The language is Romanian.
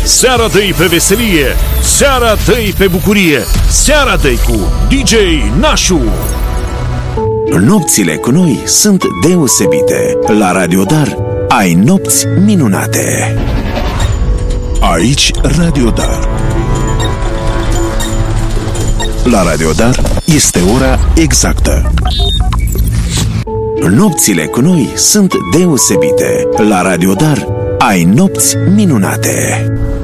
Seara dă-i pe veselie, seara dă-i pe bucurie, seara dă-i cu DJ Nașu. Nopțile cu noi sunt deosebite. La Radio Dar ai nopți minunate. Aici Radio Dar. La Radio Dar este ora exactă. Nopțile cu noi sunt deosebite. La Radio Dar ai nopți minunate.